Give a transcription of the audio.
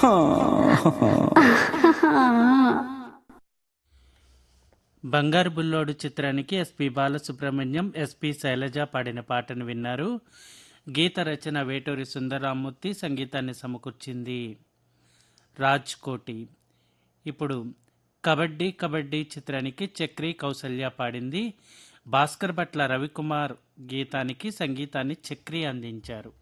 బంగారు బుల్లోడు చిత్రానికి SP Balasubrahmanyam, SP Shailaja పాడిన పాటను విన్నారు. గీత రచన వేటూరి సుందరరామూర్తి, సంగీతాన్ని సమకూర్చింది రాజ్ కోటి. ఇప్పుడు కబడ్డీ కబడ్డీ చిత్రానికి చక్రి కౌసల్య పాడింది. భాస్కర్ భట్ల రవికుమార్ గీతానికి సంగీతాన్ని చక్రి అందించారు.